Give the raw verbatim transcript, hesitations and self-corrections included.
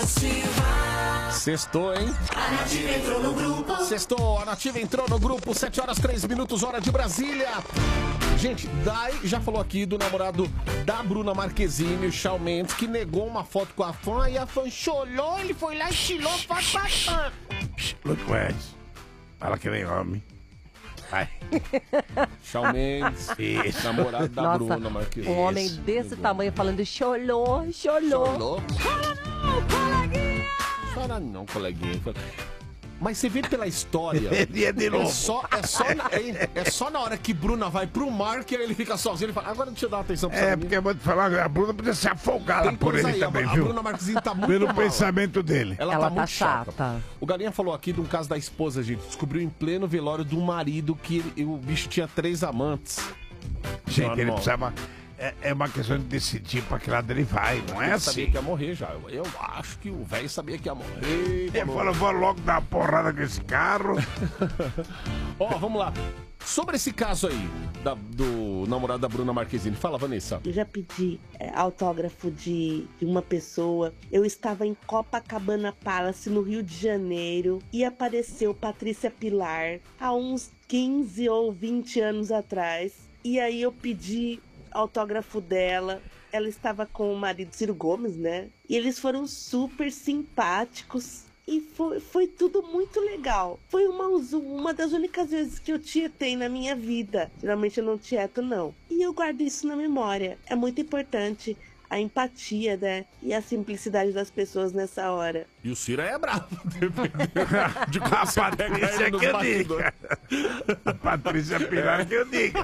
Nativa. Sextou, hein? A Nativa entrou no grupo. Sextou, a Nativa entrou no grupo, sete horas, três minutos, hora de Brasília. Gente, Dai já falou aqui do namorado da Bruna Marquezine, o Shawn Mendes, que negou uma foto com a fã e a fã chorou, ele foi lá e tirou foto com a fã. Look, Wes. Fala que nem homem. Vai. Shawn Mendes, Isso. namorado da Nossa, Bruna Marquezine. um homem desse tamanho falando chorou, chorou. Chorou. Chora não, coleguinha! Chora não, coleguinha. Mas você vê pela história. Ele é de É novo. só, é, só na, é, é só na hora que Bruna vai pro mar que ele fica sozinho. Ele fala, agora deixa eu dar atenção pra essa É, menina. porque eu vou te falar, a Bruna podia ser afogada Tem por coisa ele aí, a- também, a viu? Bruna Marquezine tá muito Pelo mal. pensamento dele. Ela, Ela tá, tá muito chata. chata. O Galinha falou aqui de um caso da esposa, gente. Descobriu em pleno velório do marido que ele- o bicho tinha três amantes. Gente, ele Normal. precisava... É, é uma questão de decidir pra que lado ele vai, não é Ele sabia assim? que ia morrer já. Eu, eu acho que o velho sabia que ia morrer. Ele falou, vou logo dar uma porrada com esse carro. Ó, vamos lá. Sobre esse caso aí, da- do namorado da Bruna Marquezine. Fala, Vanessa. Eu já pedi é, autógrafo de, de uma pessoa. Eu estava em Copacabana Palace, no Rio de Janeiro, e apareceu Patrícia Pilar há uns quinze ou vinte anos atrás. E aí eu pedi autógrafo dela. Ela estava com o marido Ciro Gomes, né? E eles foram super simpáticos. E foi, foi tudo muito legal. Foi uma, uma das únicas vezes que eu tietei na minha vida. Geralmente eu não tieto, não. E eu guardo isso na memória. É muito importante a empatia, né? E a simplicidade das pessoas nessa hora. E o Ciro é bravo. De como A você pega ele Patrícia nos que eu bastidores. diga. A Patrícia Pilar que eu diga.